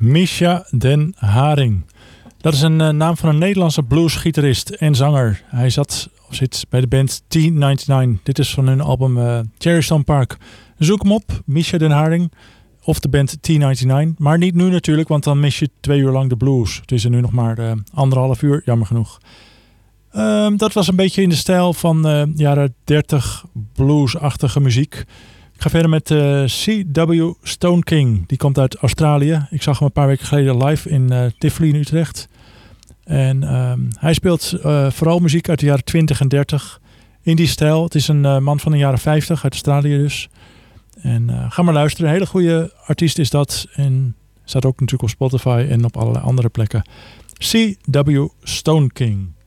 Misha den Haring. Dat is een naam van een Nederlandse bluesgitarist en zanger. Hij zit bij de band T99. Dit is van hun album Cherrystone Park. Zoek hem op, Misha den Haring of de band T99. Maar niet nu natuurlijk, want dan mis je 2 uur lang de blues. Het is er nu nog maar 1,5 uur, jammer genoeg. Dat was een beetje in de stijl van jaren 30 bluesachtige muziek. Ik ga verder met C.W. Stone King. Die komt uit Australië. Ik zag hem een paar weken geleden live in Tivoli in Utrecht. En hij speelt vooral muziek uit de jaren 20 en 30 in die stijl. Het is een man van de jaren 50 uit Australië dus. En ga maar luisteren. Een hele goede artiest is dat. En staat ook natuurlijk op Spotify en op allerlei andere plekken. C.W. Stone King.